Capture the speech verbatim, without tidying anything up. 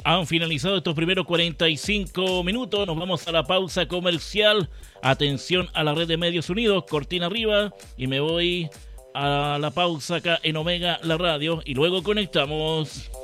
Han finalizado estos primeros cuarenta y cinco minutos. Nos vamos a la pausa comercial. Atención a la red de Medios Unidos, cortina arriba. Y me voy a la pausa acá en Omega, la radio. Y luego conectamos.